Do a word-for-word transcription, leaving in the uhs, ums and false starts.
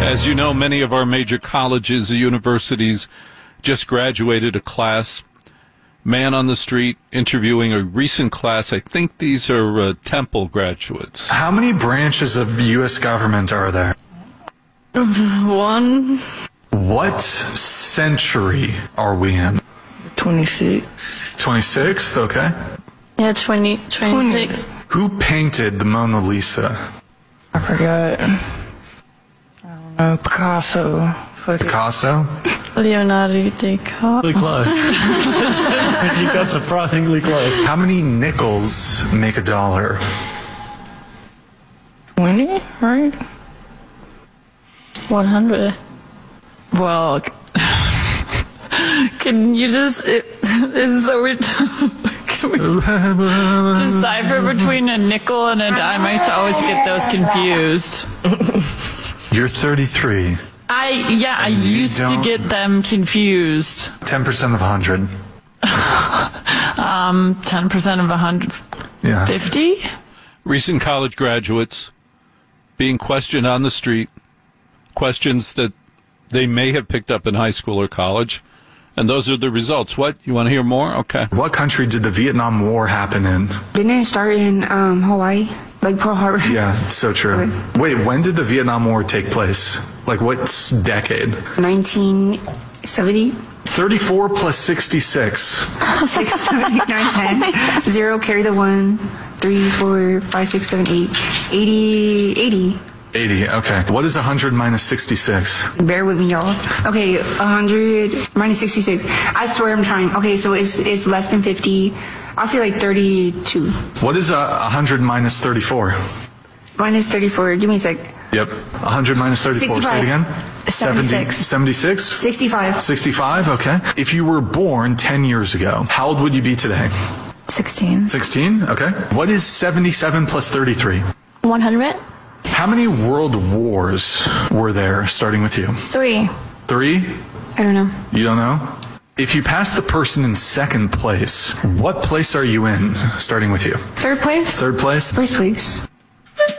As you know, many of our major colleges and universities just graduated a class. Man on the street interviewing a recent class. I think these are uh, Temple graduates. How many branches of U S government are there? One. What century are we in? twenty-six. twenty-sixth, okay. Yeah, twenty, twenty-six. Who painted the Mona Lisa? I forgot. I don't know. Picasso. Fuck it. Picasso? Leonardo DiCaprio. Really close. You got surprisingly close. How many nickels make a dollar? twenty, right? one hundred. Well, can you just, it, it's so weird. Can we decipher between a nickel and a dime? I used to always get those confused. You're thirty-three. I, yeah, I used to get them confused. ten percent of one hundred. um, ten percent of one hundred. Yeah. fifty? Recent college graduates being questioned on the street, questions that they may have picked up in high school or college, and those are the results. What? You want to hear more? Okay. What country did the Vietnam War happen in? Didn't it start in um, Hawaii? Like Pearl Harbor? Yeah, so true. Okay. Wait, when did the Vietnam War take place? Like what decade? nineteen seventy? thirty-four plus sixty-six. six, seven, eight, nine, ten. Zero, carry the one. Three, four, five, six, seven, eight. eighty, eighty. eighty, okay. What is one hundred minus sixty-six? Bear with me, y'all. Okay, one hundred minus sixty-six. I swear I'm trying. Okay, so it's it's less than fifty. I'll say like thirty-two. What is uh, one hundred minus thirty-four? Minus thirty-four. Give me a sec. Yep. one hundred minus thirty-four. sixty-five. Say it again. seventy-six. seventy-six? sixty-five. sixty-five, okay. If you were born ten years ago, how old would you be today? sixteen. sixteen, okay. What is seventy-seven plus thirty-three? one hundred. How many world wars were there, starting with you? Three. Three? I don't know. You don't know? If you pass the person in second place, what place are you in, starting with you? Third place? Third place? First place.